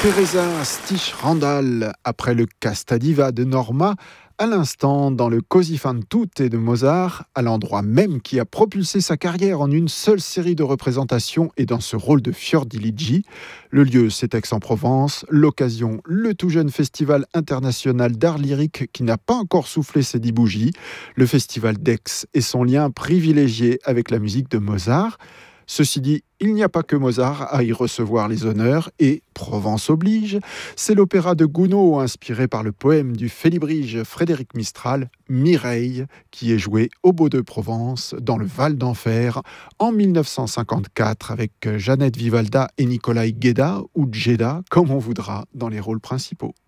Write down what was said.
Teresa Stich-Randall, après le Casta Diva de Norma, à l'instant dans le Così fan tutte de Mozart, à l'endroit même qui a propulsé sa carrière en une seule série de représentations et dans ce rôle de Fiordiligi. Le lieu, c'est Aix-en-Provence, l'occasion, le tout jeune festival international d'art lyrique qui n'a pas encore soufflé ses 10 bougies, le festival d'Aix et son lien privilégié avec la musique de Mozart. Ceci dit, il n'y a pas que Mozart à y recevoir les honneurs et, Provence oblige, c'est l'opéra de Gounod inspiré par le poème du Félibrige Frédéric Mistral, Mireille, qui est joué au Beau de Provence dans le Val d'Enfer en 1954 avec Jeannette Vivalda et Nicolai Guéda ou Djeda, comme on voudra, dans les rôles principaux.